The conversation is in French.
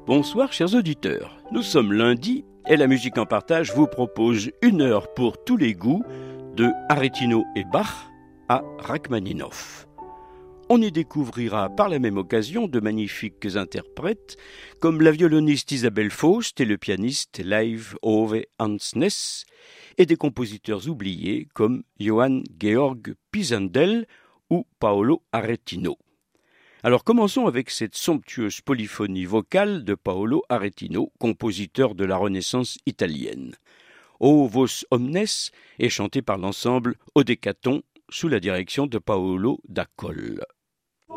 Bonsoir chers auditeurs, nous sommes lundi et la musique en partage vous propose 1 heure pour tous les goûts de Aretino et Bach à Rachmaninov. On y découvrira par la même occasion de magnifiques interprètes comme la violoniste Isabelle Faust et le pianiste Leif Ove Ansnes et des compositeurs oubliés comme Johann Georg Pisendel ou Paolo Aretino. Alors commençons avec cette somptueuse polyphonie vocale de Paolo Aretino, compositeur de la Renaissance italienne. O Vos Omnes est chanté par l'ensemble Odécaton sous la direction de Paolo da Colle.